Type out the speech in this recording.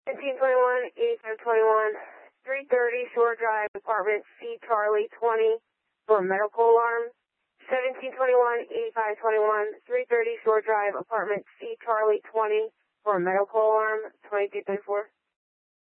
1721, 8521, 330 Shore Drive, apartment C Charlie 20 for a medical alarm. 1721, 8521, 330 Shore Drive, apartment C Charlie 20 for a medical alarm. 2234.